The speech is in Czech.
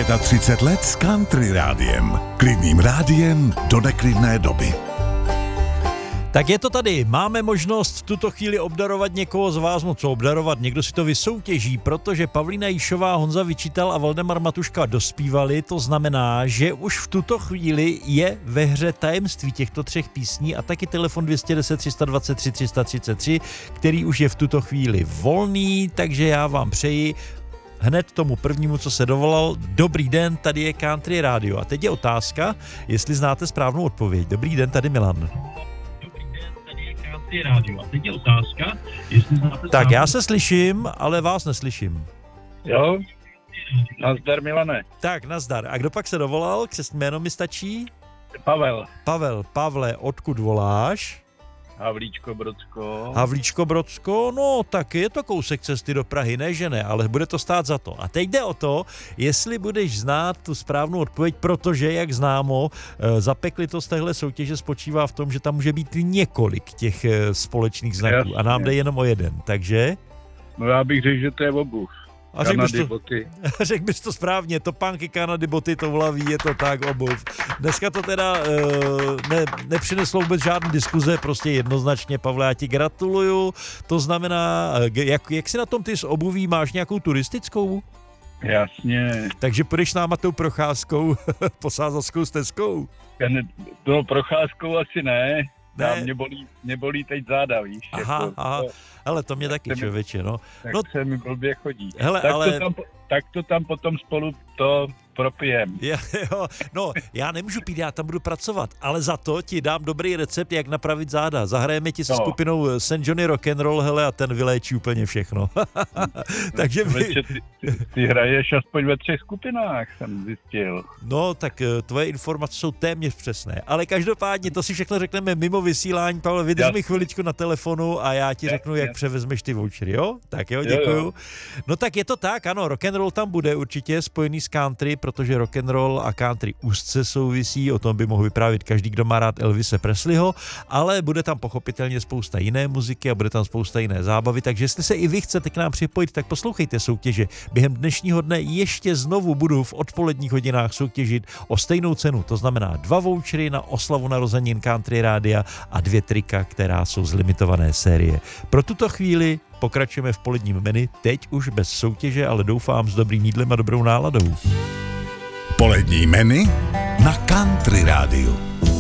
35 let s Country rádiem. Klidným rádiem do neklidné doby. Tak je to tady, máme možnost v tuto chvíli obdarovat někoho z vás, no co obdarovat, někdo si to vysoutěží, protože Pavlína Jíšová, Honza Vyčital a Valdemar Matuška dospívali, to znamená, že už v tuto chvíli je ve hře tajemství těchto třech písní a taky telefon 210 323 333, který už je v tuto chvíli volný, takže já vám přeji hned tomu prvnímu, co se dovolal, dobrý den, tady je Country Radio. A teď je otázka, jestli znáte správnou odpověď. Dobrý den, tady Milan. Rádio. A teď je otázka, jestli znáte. Tak já se slyším, ale vás neslyším. Jo, nazdar Milane. Tak, nazdar. A kdo pak se dovolal? Křestní jméno mi stačí? Pavel. Pavle, odkud voláš? Havlíčko Brodsko, no tak je to kousek cesty do Prahy, ne že ne, ale bude to stát za to. A teď jde o to, jestli budeš znát tu správnou odpověď, protože, jak známo, zapeklitost téhle soutěže spočívá v tom, že tam může být několik těch společných znaků. Jasně. A nám jde jenom o jeden, takže? No já bych řekl, že to je obuv. A řekl bys to správně, topánky, Kanady, boty, toulaví, je to tak, obuv. Dneska to teda nepřineslo vůbec žádný diskuze, prostě jednoznačně, Pavle, já ti gratuluju. To znamená, jak si na tom ty s obuví, máš nějakou turistickou? Jasně. Takže půjdeš s náma tou procházkou po Sázavskou stezkou? No, procházkou asi ne. Mě bolí teď záda, víš. Aha. Ale to mě taky, člověče, no. Tak se mi blbě chodí. Hele, tak to tam potom spolu to propijem. Jo, no, já nemůžu pít, já tam budu pracovat, ale za to ti dám dobrý recept, jak napravit záda. Zahrajeme ti se skupinou St. Johnny Rock'n'Roll, hele, a ten vyléčí úplně všechno. Takže ty hraješ aspoň ve 3 skupinách, jsem zjistil. No, tak tvoje informace jsou téměř přesné, ale každopádně to si všechno řekneme mimo vysílání. Pavle, vydrž mi chviličku na telefonu a já ti řeknu, jak převezmeš ty vouchery, jo? Tak jo, děkuju. Jo. No tak je to tak, ano, rock'n'roll tam bude určitě spojený s country, protože rock'n'roll a country úzce souvisí, o tom by mohl vyprávět každý, kdo má rád Elvise Presleyho, ale bude tam pochopitelně spousta jiné muziky a bude tam spousta jiné zábavy, takže jestli se i vy chcete k nám připojit, tak poslouchejte soutěže. Během dnešního dne ještě znovu budu v odpoledních hodinách soutěžit o stejnou cenu, to znamená 2 vouchery na oslavu narozenin Country Rádia a 2 trika, která jsou z limitované série. Pro tuto chvíli pokračujeme v poledním menu, teď už bez soutěže, ale doufám s dobrým jídlem a dobrou náladou. Polední menu na Country Rádiu.